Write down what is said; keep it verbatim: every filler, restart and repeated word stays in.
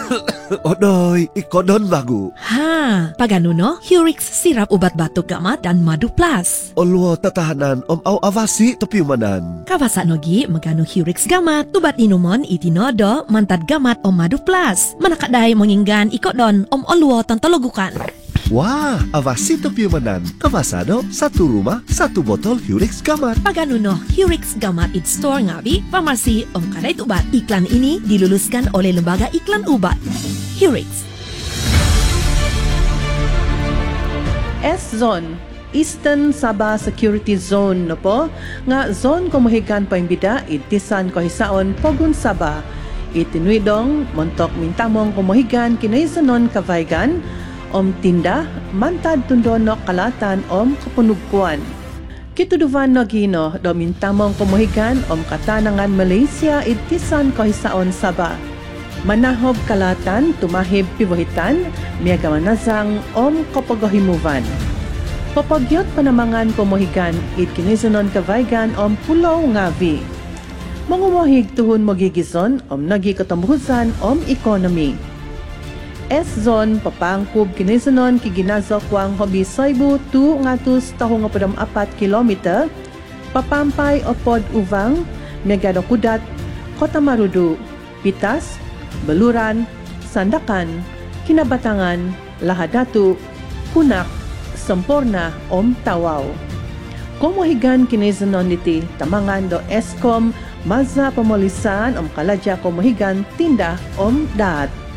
Odoy, ikodon bago. Ha, pagano no? Hurix sirap ubat batuk gamat dan madu plus. Olwo tatahanan om au avasi topiumanan. Kawasa nogi magano Hurix gamat, tubat inumon itinodo mantad gamat om madu plus. Manakaday monginggan ikodon om olwo tantologukan. Wah, avasi topiumanan. Kawasado, satu rumah, satu botol Hurix Gamat. Pagano no, Hurix gamat it store ngabi, pharmacy om kadait ubat. Iklan ini diluluskan oleh Lembaga Iklan Ubat. Hurix. S-Zone, Eastern Sabah Security Zone no po, nga zone kumuhigan paimbida itisan kohisaon Pogun Sabah. Itinuidong montok mintamong kumuhigan kinaisanon kavaygan, om tinda, mantad tundon no kalatan om kapunugkuan. Kituduvan no gino, do mintamong kumuhigan om katanangan Malaysia itisan kohisaon Sabah. Manahob kalatan, tumahib piwahitan, miyaga manazang om kapagohimuvan. Papagyot panamangan kumuhigan, it kinisunon kavaygan om Pulau Ngavi. Mangumuhig tuhon mogigison om nagi katambuhusan om economy. S-Zone papangkub kinisunon kiginazok wang hobi Soibu tu ngatus tahong apadam apat kilometer, papampay o pod uvang, megado kudat, Kota Marudu, Pitas, Baluran, Sandakan, Kinabatangan, Lahadatu, Punak, Semporna, om Tawaw. Kumuhigan kinisunon niti tamangan do Eskom, Maza Pamolisan om Kaladya kumuhigan tinda om Daat.